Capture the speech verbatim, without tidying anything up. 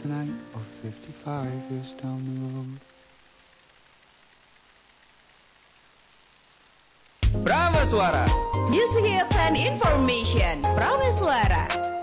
tonight or fifty-five years down the road. Prameswara, Music Hits and Information. Prameswara.